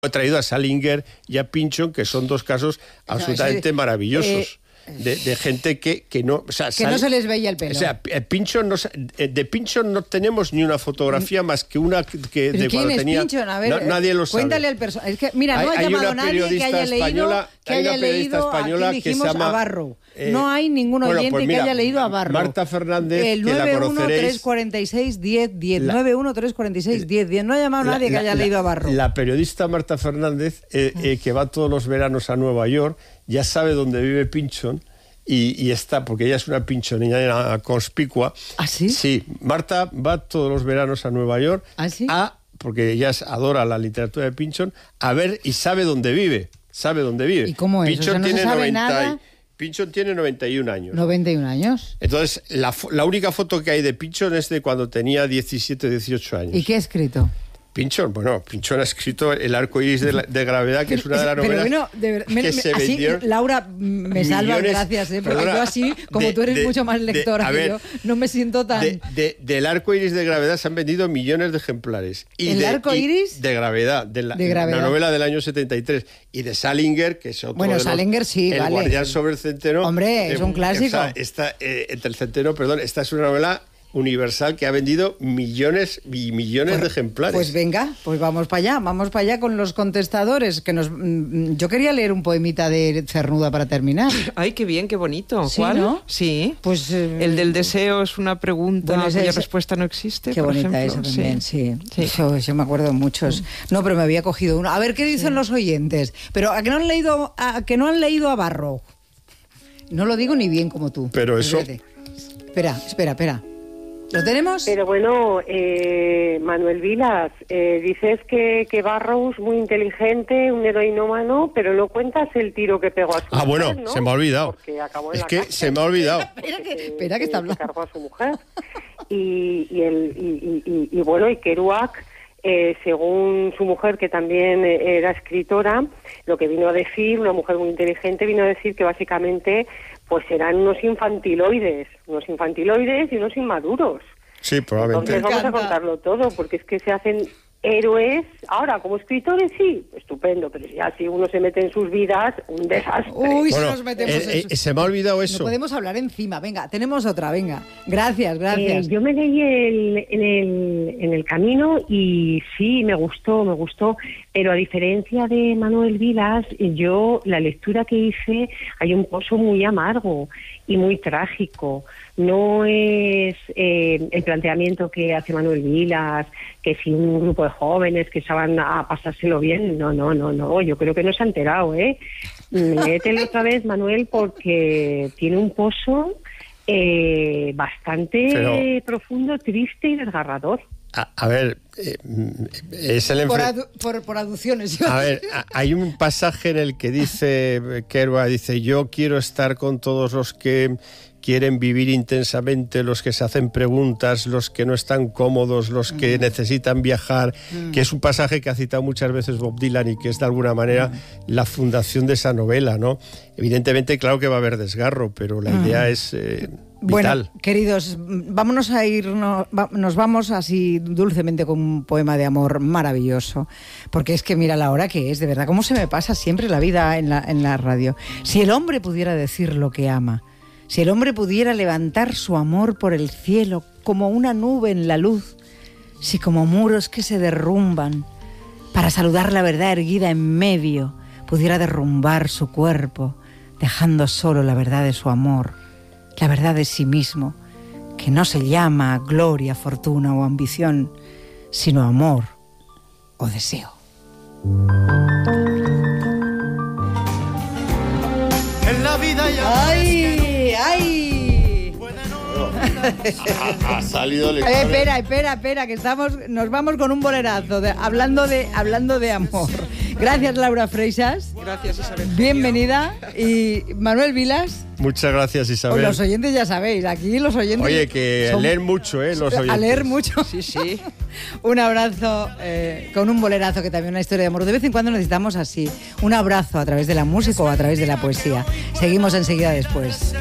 He traído a Salinger y a Pynchon, que son dos casos absolutamente maravillosos. De gente que no... O sea, que no se les veía el pelo. O sea, Pynchon de Pynchon no tenemos ni una fotografía más que una que de cuando tenía... ¿Quién es Pynchon? A ver, nadie lo sabe. Cuéntale al personaje. Es que, mira, no ha llamado nadie que haya leído a quién dijimos, a Barrow. No hay ningún oyente que haya leído a Barrow. Marta Fernández, el que la conoceréis... 913461010. 913461010. No ha llamado nadie que haya leído a Barrow. La periodista Marta Fernández, que va todos los veranos a Nueva York, ya sabe dónde vive Pynchon y está, porque ella es una pinchonina conspicua. ¿Ah, sí? Sí, Marta va todos los veranos a Nueva York, ¿ah, sí? porque ella adora la literatura de Pynchon, a ver y sabe dónde vive. Sabe dónde vive. ¿Y cómo es? Pynchon ¿no se sabe nada? Pynchon tiene 91 años. 91 años. Entonces, la única foto que hay de Pynchon es de cuando tenía 17, 18 años. ¿Y qué ha escrito? Pynchon ha escrito El arco iris de gravedad, que es una de las novelas que se vendió. Laura, me salvas, gracias, porque yo así, como tú eres mucho más lectora que yo, no me siento tan... Del arco iris de gravedad se han vendido millones de ejemplares. ¿El arco iris? De gravedad, la novela del año 73. Y de Salinger, que es otro bueno, Salinger sí, El vale. Guardián sobre el centeno. Hombre, es un clásico. Entre el centeno, esta es una novela universal que ha vendido millones y millones de ejemplares. Pues venga, pues vamos para allá con los contestadores. Yo quería leer un poemita de Cernuda para terminar. Ay, qué bien, qué bonito. ¿Sí, ¿Cuál? no? Sí. Pues el del deseo es una pregunta cuya respuesta no existe. Qué por bonita ejemplo. esa también, sí. Yo me acuerdo de muchos. No, pero me había cogido uno. A ver qué dicen los oyentes. Pero ¿a que no han leído a Barrow? No lo digo ni bien como tú. Pero eso... Espera. ¿Lo tenemos? Pero bueno, Manuel Vilas, dices que Barrow es muy inteligente, un heroinómano, pero no cuentas el tiro que pegó a su mujer, bueno, ¿no? se me ha olvidado. Porque acabó en es la que cárcel. se me ha olvidado. Espera que está hablando. Se cargó a su mujer. Y bueno, y Kerouac, según su mujer, que también era escritora, lo que vino a decir, una mujer muy inteligente, vino a decir que básicamente pues eran unos infantiloides y unos inmaduros. Sí, probablemente. Entonces vamos a contarlo todo, porque es que se hacen héroes. Ahora, como escritores, sí, estupendo, pero ya si uno se mete en sus vidas, un desastre. Uy, bueno, nos metemos en se me ha olvidado eso. No podemos hablar encima. Venga, tenemos otra, venga. Gracias. Yo me leí en el camino y sí, me gustó, pero a diferencia de Manuel Vilas, la lectura que hice, hay un pozo muy amargo y muy trágico. No es el planteamiento que hace Manuel Vilas, que si un grupo de jóvenes que estaban a pasárselo bien, no, yo creo que no se ha enterado, Léetelo otra vez, Manuel, porque tiene un pozo bastante profundo, triste y desgarrador. A ver, es el por aducciones. A ver, hay un pasaje en el que dice Kerouac, yo quiero estar con todos los que quieren vivir intensamente, los que se hacen preguntas, los que no están cómodos, los que necesitan viajar, que es un pasaje que ha citado muchas veces Bob Dylan y que es de alguna manera la fundación de esa novela, ¿no? Evidentemente, claro que va a haber desgarro, pero la idea es vital. Bueno, queridos, nos vamos así dulcemente con un poema de amor maravilloso, porque es que mira la hora que es, de verdad, cómo se me pasa siempre la vida en la radio. Si el hombre pudiera decir lo que ama, si el hombre pudiera levantar su amor por el cielo como una nube en la luz, si como muros que se derrumban, para saludar la verdad erguida en medio, pudiera derrumbar su cuerpo, dejando solo la verdad de su amor, la verdad de sí mismo, que no se llama gloria, fortuna o ambición, sino amor o deseo. En la vida ya... ¡Ay! Ha salido... Espera, que nos vamos con un bolerazo, hablando de amor. Gracias, Laura Freixas. Gracias, Isabel. Bienvenida. Y Manuel Vilas. Muchas gracias, Isabel. Los oyentes ya sabéis, aquí los oyentes... Oye, que leer mucho, los oyentes. A leer mucho. Sí. Un abrazo con un bolerazo, que también es una historia de amor. De vez en cuando necesitamos así, un abrazo a través de la música o a través de la poesía. Seguimos enseguida después.